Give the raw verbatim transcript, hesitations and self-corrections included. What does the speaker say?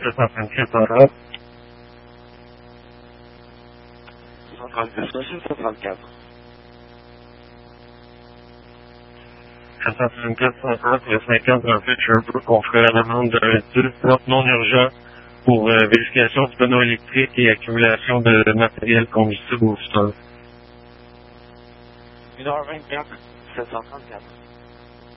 sept cent trente-quatre Europe. cent trente-quatre, monsieur, cent trente-quatre. sept cent trente-quatre cent trente, le cinquante, en fait, je suis un peu qu'on ferait la demande d'un dix non urgent pour euh, vérification du panneau électrique et accumulation de matériel combustible au sol. une heure vingt-quatre, sept cent trente-quatre.